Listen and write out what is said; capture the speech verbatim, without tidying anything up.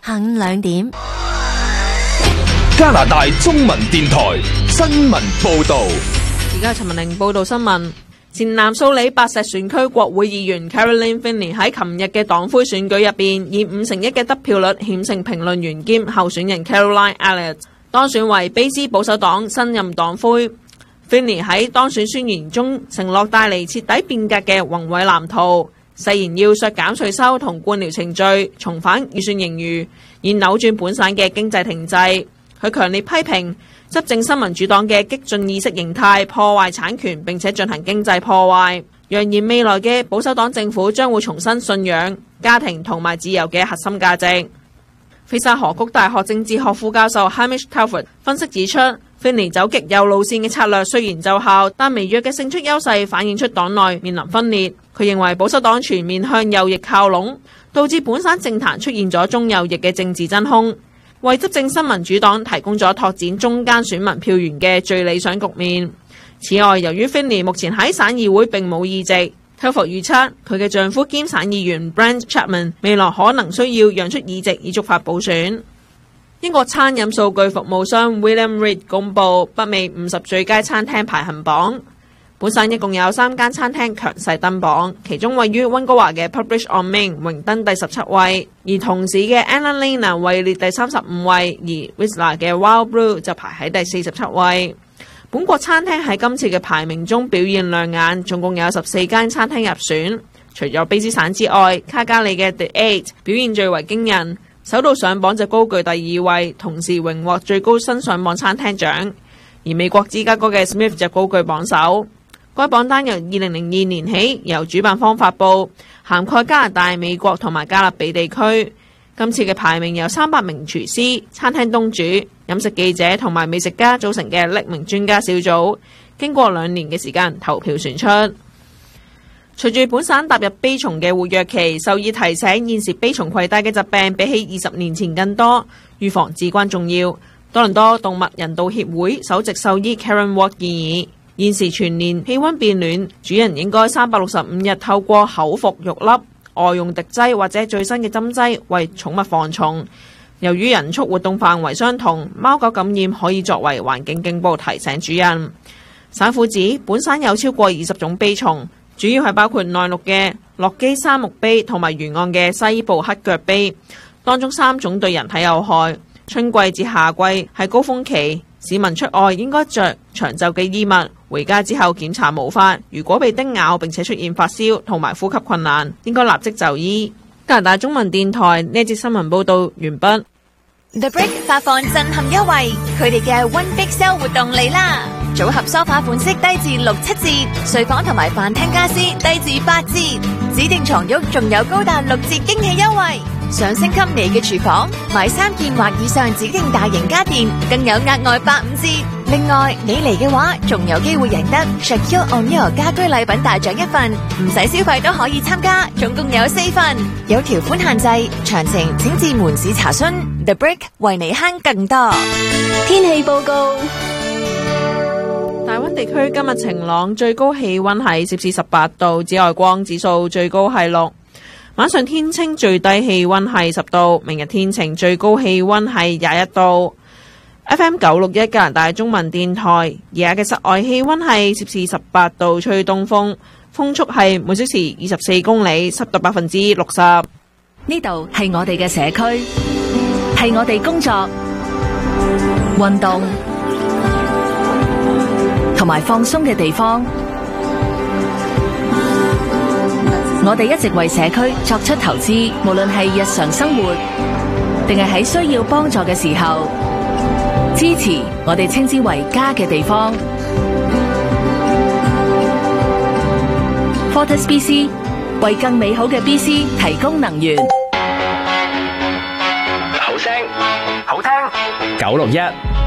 下午兩點。 加拿大中文電台新聞報道。 而家陳文玲報道新聞。前南蘇里白石選區國會議員 Caroline Finley 喺琴日嘅黨魁選舉入邊，以五成一嘅得票率險勝評論員兼候選人 Caroline Elliott，當選為卑詩保守黨新任黨魁。Finley 喺當選宣言中承諾帶嚟徹底變革嘅宏偉藍圖，誓言要削減稅收同官僚程序，重返預算盈餘，以扭轉本省嘅經濟停滯。佢強烈批評執政新民主黨嘅激進意識形態破壞產權並且進行經濟破壞，揚言未來嘅保守黨政府將會重新信仰家庭同埋自由嘅核心價值。菲沙河谷大學政治學副教授 Hamish Telford 分析指出，Finley 走極右路線嘅策略雖然奏效，但微弱嘅勝出優勢反映出黨內面臨分裂。佢認為保守黨全面向右翼靠攏，導致本省政壇出現咗中右翼嘅政治真空，為執政新民主黨提供咗拓展中間選民票源嘅最理想局面。此外，由於 Finley 目前喺省議會並冇議席，Telford 預測佢嘅丈夫兼省議員 Brent Chapman 未來可能需要讓出議席以觸發補選。英國餐飲數據服務商 William Reed 公布北美五十最佳餐廳排行榜，本省一共有三間餐廳強勢登榜，其中位於溫哥華嘅 Publish on Main 榮登第十七位，而同市嘅 Annalena 位列第三十五位，而 Whistler 嘅 Wild Brew 就排喺第四十七位。本國餐廳喺今次嘅排名中表現亮眼，總共有十四間餐廳入選，除咗卑詩省之外，卡加里嘅 The Eight 表現最為驚人，首度上榜就高居第二位，同時榮獲最高新上榜餐廳獎。而美國芝加哥嘅 Smith 就高居榜首。該榜單由二零零二年起由主辦方發布，涵蓋加拿大、美國同埋加勒比地區。今次嘅排名由三百名廚師、餐廳東主、飲食記者同埋美食家組成嘅匿名專家小組，經過兩年嘅時間投票選出。隨住本省踏入悲蟲嘅活躍期，獸醫提醒現時悲蟲攜帶嘅疾病比起二十年前更多，預防至關重要。多倫多動物人道協會首席獸醫 Karen Watt 建議，現時全年氣溫變暖，主人應該三百六十五日透過口服肉粒、外用滴劑或者最新嘅針劑為寵物防蟲。由於人畜活動範圍相同，貓狗感染可以作為環境警報提醒主人。省府指本省有超過二十種蜱蟲，主要係包括內陸嘅洛基山木蜱同埋沿岸嘅西部黑腳蜱，當中三種對人體有害。春季至夏季係高峰期，市民出外應該着長袖嘅衣物，回家之後檢查毛髮，如果被叮咬並且出現發燒同埋呼吸困難，應該立即就醫。加拿大中文電台呢節新聞報道完畢。 The Brick 發放震撼優惠，佢哋嘅 One Big Sale 活動嚟啦！組合梳化款式低至六七折，睡房同埋飯廳家私低至八折，指定床褥仲有高達六折驚喜優惠。想升級你嘅廚房，買三件或以上指定大型家電，更有額外八五折。另外，你嚟嘅話，仲有機會贏得 Shaquille O'Neal 家居禮品大獎一份，唔使消費都可以參加，總共有四份，有條款限制，詳情請至門市查詢。The Brick 為你慳更多。 天氣報告。 大溫地區今日晴朗，最高氣溫係攝氏十八度，紫外光指數最高係六。晚上天清，最低氣溫係十度。明日天晴，最高氣溫係廿一度。F M 九六一加拿大中文電台，而家嘅室外氣溫係攝氏十八度，吹東風，風速係每小時二十四公里，濕度百分之六十。 呢度係我哋嘅社區，係我哋工作、運動同埋放鬆嘅地方。我哋一直為社區作出投資，無論係日常生活，定係喺需要幫助嘅時候，支持我哋稱之為家嘅地方。Fortis B C 為更美好嘅 B C 提供能源。 好聲好聽九六一。